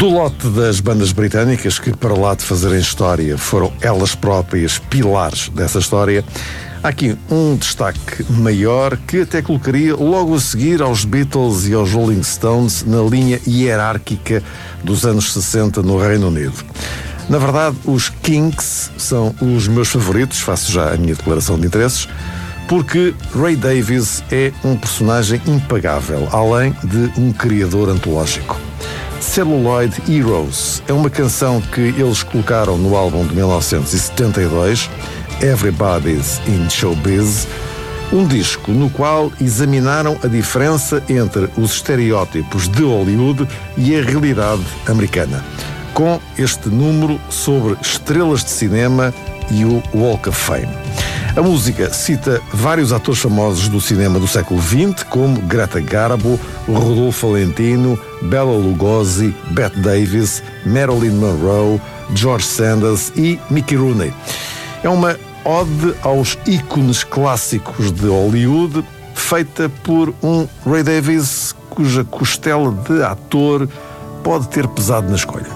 Do lote das bandas britânicas que, para lá de fazerem história, foram elas próprias pilares dessa história, há aqui um destaque maior que até colocaria logo a seguir aos Beatles e aos Rolling Stones na linha hierárquica dos anos 60 no Reino Unido. Na verdade, os Kinks são os meus favoritos, faço já a minha declaração de interesses, porque Ray Davies é um personagem impagável, além de um criador antológico. Celluloid Heroes é uma canção que eles colocaram no álbum de 1972, Everybody's in Showbiz, um disco no qual examinaram a diferença entre os estereótipos de Hollywood e a realidade americana, com este número sobre estrelas de cinema e o Walk of Fame. A música cita vários atores famosos do cinema do século XX, como Greta Garbo, Rodolfo Valentino, Bela Lugosi, Bette Davis, Marilyn Monroe, George Sanders e Mickey Rooney. É uma ode aos ícones clássicos de Hollywood, feita por um Ray Davies cuja costela de ator pode ter pesado na escolha.